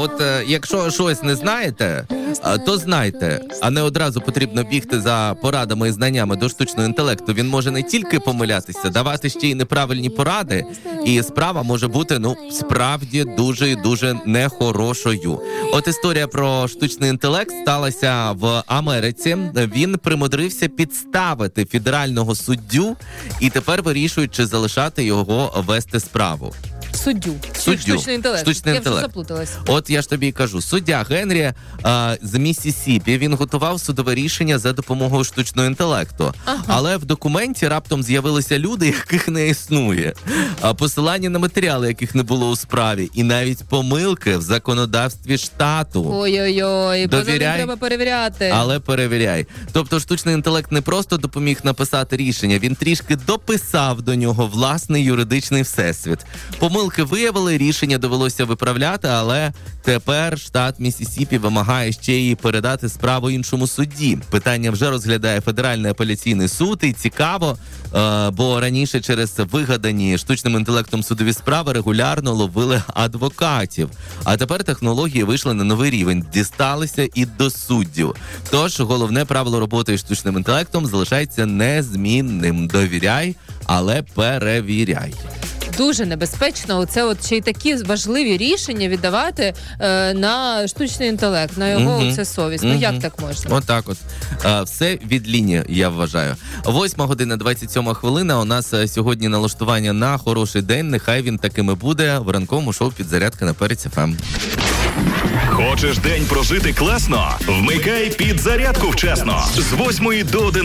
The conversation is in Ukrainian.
от якщо щось не знаєте, то знайте, а не одразу потрібно бігти за порадами і знаннями до штучного інтелекту. Він може не тільки помилятися, давати ще й неправильні поради, і справа може бути, справді дуже і дуже нехорошою. От історія про штучний інтелект сталася в Америці. Він примудрився підставити федерального суддю і тепер вирішують, чи залишати його вести справу. Суддю. Штучний інтелект. Я вже заплуталась. От я ж тобі і кажу. Суддя Генрі з Міссісіпі, він готував судове рішення за допомогою штучного інтелекту. Ага. Але в документі раптом з'явилися люди, яких не існує. Посилання на матеріали, яких не було у справі. І навіть помилки в законодавстві штату. Ой-ой-ой, довіряй, треба перевіряти. Але перевіряй. Тобто штучний інтелект не просто допоміг написати рішення, він трішки дописав до нього власний юридичний всесвіт. Помилки виявили, рішення довелося виправляти, але тепер штат Міссісіпі вимагає ще й передати справу іншому судді. Питання вже розглядає Федеральний апеляційний суд, і цікаво, бо раніше через вигадані штучним інтелектом судові справи регулярно ловили адвокатів. А тепер технології вийшли на новий рівень, дісталися і до суддів. Тож головне правило роботи із штучним інтелектом залишається незмінним. Довіряй, але перевіряй. Дуже небезпечно оце от ще й такі важливі рішення віддавати на штучний інтелект, на його це совість. Як так можна? Отак от. Все від лінії, я вважаю. 8:27 у нас сьогодні налаштування на хороший день. Нехай він такими буде в ранковому шоу «Підзарядка» на Перець ФМ. Хочеш день прожити класно? Вмикай «Підзарядку» вчасно. З 8 до 11.